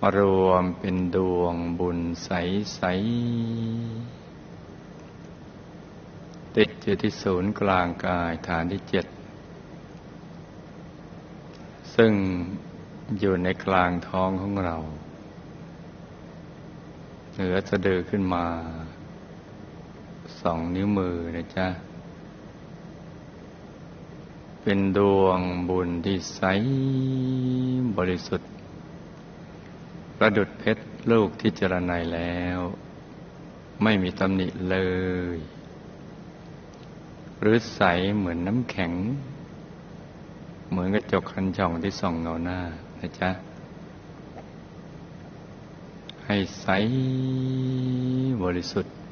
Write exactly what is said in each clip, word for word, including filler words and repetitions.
มารวมเป็นดวงบุญใสๆติดอยู่ที่ศูนย์กลางกายฐานที่เจ็ดซึ่งอยู่ในกลางท้องของเราเหนือสะดือขึ้นมาสองนิ้วมือนะจ๊ะเป็นดวงบุญที่ใสบริสุทธิ์ประดุจเพชรลูกที่เจรไนแล้วไม่มีตำหนิเลยหรือใสเหมือนน้ำแข็งเหมือนกระจกคันช่องที่ส่องเงาหน้านะจ๊ะให้ใสบริสุทธิ์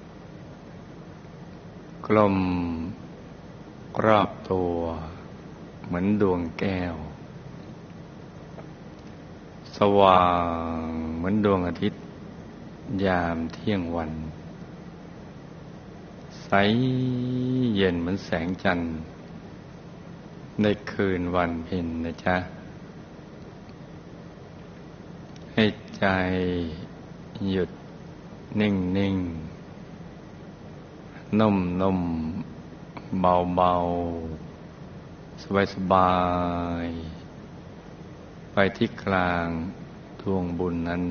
กลมรอบตัวเหมือนดวงแก้วสว่างเหมือนดวงอาทิตย์ยามเที่ยงวันใสเย็นเหมือนแสงจันทร์ในคืนวันเพ็ญนะจ๊ะให้ใจหยุดนิ่งนิ่งนุ่มนุ่มเบาเบาสบายสบายไปที่กลางดวงบุญนั้น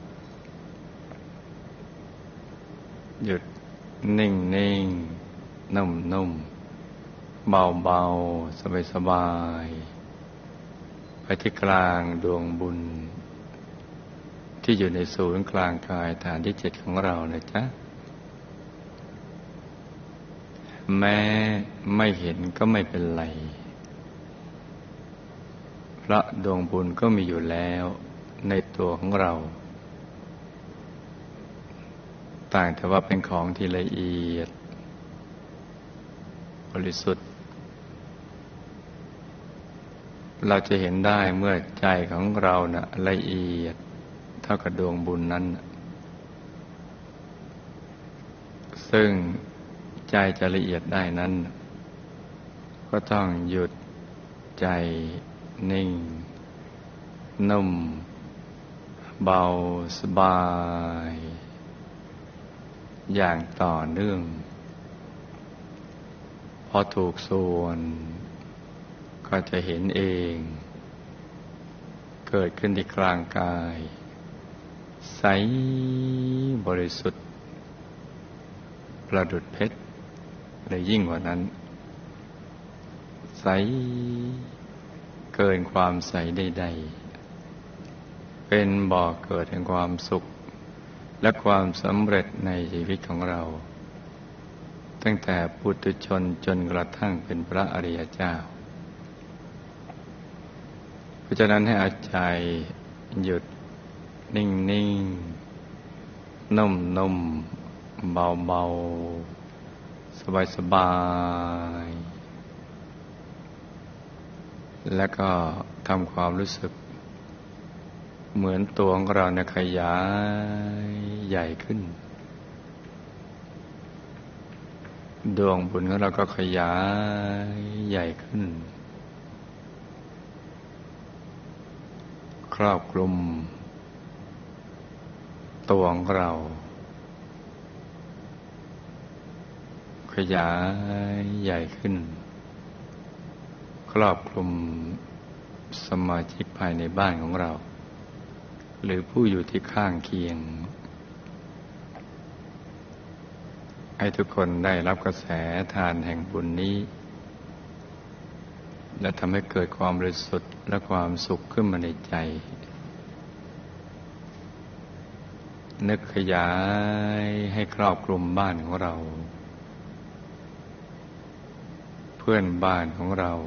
หยุดนิ่งนิ่งนุ่มนุ่มเบาเบาสบายสบายไปที่กลางดวงบุญที่อยู่ในศูนย์กลางกายฐานที่เจ็ดของเรานะจ๊ะแม้ไม่เห็นก็ไม่เป็นไรเพราะดวงบุญก็มีอยู่แล้วในตัวของเราต่างแต่ว่าเป็นของที่ละเอียดบริสุทธิ์เราจะเห็นได้เมื่อใจของเรานะ่ะละเอียดเท่ากับดวงบุญนั้นซึ่งใจจะละเอียดได้นั้นก็ต้องหยุดใจนิ่งนุ่มเบาสบายอย่างต่อเนื่องพอถูกส่วนก็จะเห็นเองเกิดขึ้นที่กลางกายใสบริสุทธิ์ประดุจเพชรและยิ่งกว่านั้นใสเกินความใสใดๆเป็นบ่อเกิดแห่งความสุขและความสำเร็จในชีวิตของเราตั้งแต่ปุถุชนจนกระทั่งเป็นพระอริยเจ้าเพราะฉะนั้นให้เอาใจหยุดนิ่งนิ่งนุ่มนุ่มเบาเบาสบายสบายแล้วก็ทำความรู้สึกเหมือนตัวของเราเนี่ยขยายใหญ่ขึ้นดวงบุญของเราก็ขยายใหญ่ขึ้นครอบคลุมตัวของเราขยายใหญ่ขึ้นครอบคลุมสมาชิกภายในบ้านของเราหรือผู้อยู่ที่ข้างเคียงให้ทุกคนได้รับกระแสทานแห่งบุญนี้และทำให้เกิดความบริสุทธิ์และความสุขขึ้นมาในใจนึกขยายให้ครอบคลุมบ้านของเราเพื่อนบ้านของเรา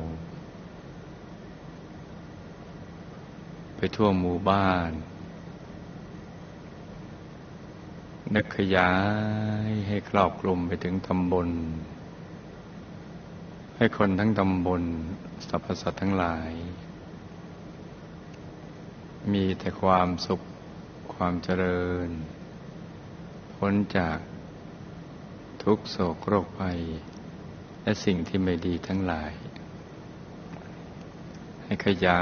ไปทั่วหมู่บ้านนึกขยายให้ครอบคลุมไปถึงตำบลให้คนทั้งตำบลสรรพสัตว์ทั้งหลายมีแต่ความสุขความเจริญพ้นจากทุกโศกโรคภัยและสิ่งที่ไม่ดีทั้งหลายให้ขยาย